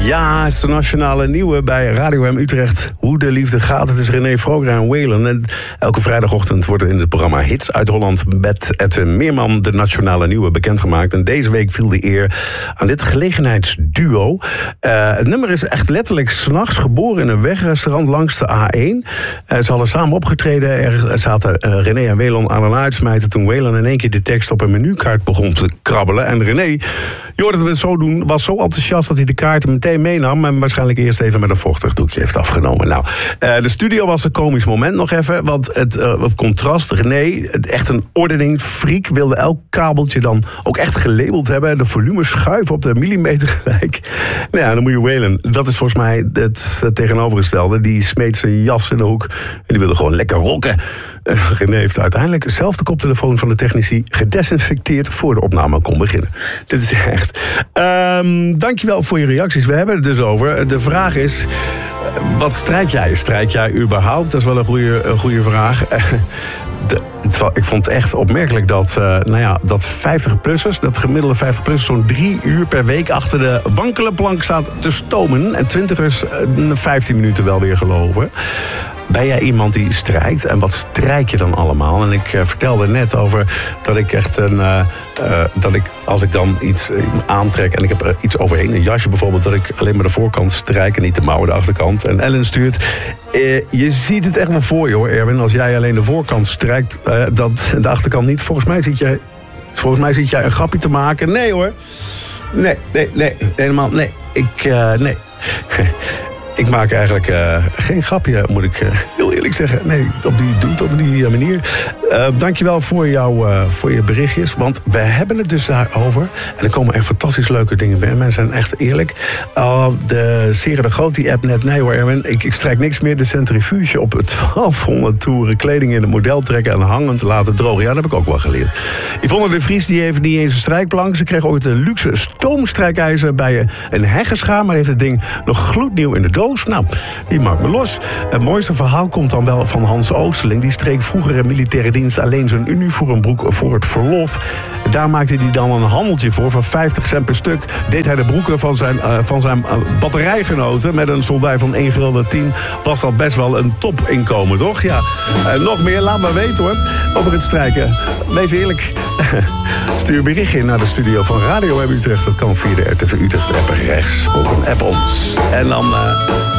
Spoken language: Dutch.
Ja, het is de nationale nieuwe bij Radio M Utrecht. Hoe de liefde gaat. Het is René Vroger en Waylon. En elke vrijdagochtend wordt er in het programma Hits uit Holland met Edwin Meerman de nationale nieuwe bekendgemaakt. En deze week viel de eer aan dit gelegenheidsduo. Het nummer is echt letterlijk 's nachts geboren in een wegrestaurant langs de A1. Ze hadden samen opgetreden. Er zaten René en Waylon aan een uitsmijten toen Waylon in één keer de tekst op een menukaart begon te krabbelen. En René, je hoorde het zo doen, was zo enthousiast dat hij de kaarten meteen meenam en waarschijnlijk eerst even met een vochtig doekje heeft afgenomen. Nou, de studio was een komisch moment nog even, want het contrast, René, echt een ordeningsfreak, wilde elk kabeltje dan ook echt gelabeld hebben, de volume schuiven op de millimeter gelijk. Nou ja, dan moet je Waylon, dat is volgens mij het tegenovergestelde, die smeet zijn jas in de hoek en die wilde gewoon lekker rocken. René heeft uiteindelijk zelf de koptelefoon van de technici gedesinfecteerd voor de opname kon beginnen. Dit is echt. Dankjewel voor je reacties. We hebben het dus over. De vraag is, wat strijk jij? Strijk jij überhaupt? Dat is wel een goede vraag. Ik vond het echt opmerkelijk dat 50-plussers, dat gemiddelde 50-plussers zo'n 3 uur per week achter de wankele plank staat te stomen. En 20ers 15 minuten wel weer geloven. Ben jij iemand die strijkt? En wat strijk je dan allemaal? En ik vertelde net over dat ik echt als ik dan iets aantrek en ik heb er iets overheen, een jasje bijvoorbeeld, dat ik alleen maar de voorkant strijk en niet de mouwen de achterkant. En Ellen stuurt, je ziet het echt wel voor je hoor, Erwin. Als jij alleen de voorkant strijkt, dat de achterkant niet. Volgens mij zit jij een grapje te maken. Nee hoor. Nee, helemaal, nee. Nee. Ik maak eigenlijk geen grapje, moet ik heel eerlijk zeggen. Nee, op die manier. Dankjewel voor je berichtjes. Want we hebben het dus daarover. En er komen echt fantastisch leuke dingen bij. Mensen zijn echt eerlijk. De Sera de Groot, die app net. Nee hoor, Erwin, ik strijk niks meer. De centrifuge op 1200 toeren. Kleding in het model trekken en hangend laten drogen. Ja, dat heb ik ook wel geleerd. Yvonne de Vries, die heeft niet eens een strijkplank. Ze kreeg ooit een luxe stoomstrijkijzer bij een heggeschaar. Maar heeft het ding nog gloednieuw in de doos. Nou, die maakt me los. Het mooiste verhaal komt dan wel van Hans Oosterling. Die streek vroeger in militaire dienst alleen zijn uniformbroek voor het verlof. Daar maakte hij dan een handeltje voor van 50 cent per stuk. Deed hij de broeken van zijn batterijgenoten met een soldij van 1,10 gulden. Was dat best wel een topinkomen, toch? Ja, nog meer, laat maar weten hoor. Over het strijken. Wees eerlijk. Stuur berichtje naar de studio van Radio M Utrecht. Dat kan via de RTV Utrecht app rechts. Of een app ons. En dan